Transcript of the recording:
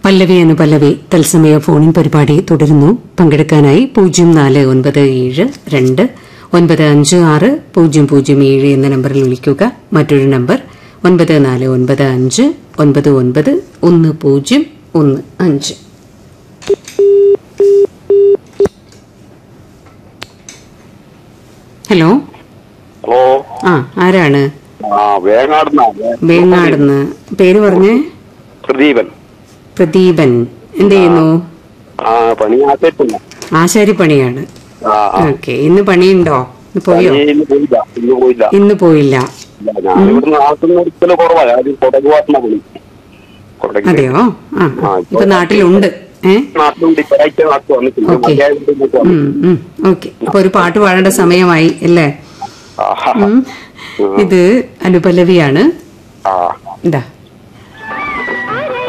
പല്ലവി അനുപല്ലവി തത്സമയ ഫോണിൻ പരിപാടി തുടരുന്നു. പങ്കെടുക്കാനായി 0492956007 എന്ന നമ്പറിൽ വിളിക്കുക. മറ്റൊരു നമ്പർ 9495991015. ഹലോ. ഹലോ. ആരാണ്? വേങ്ങാടുന്ന്. പേര് പറഞ്ഞേ? പ്രദീപൻ. എന്ത് ചെയ്യുന്നു? ആശാരിപ്പണിയാണ്. ഓക്കെ. ഇന്ന് പണിയുണ്ടോ? പോയോ? ഇന്ന് പോയില്ല. അതെയോ? ഇപ്പൊ നാട്ടിലുണ്ട്. ഓക്കെ. അപ്പൊ ഒരു പാട്ട് പാടേണ്ട സമയമായി അല്ലേ? ഇത് അനുപല്ലവിയാണ്. ഇതാ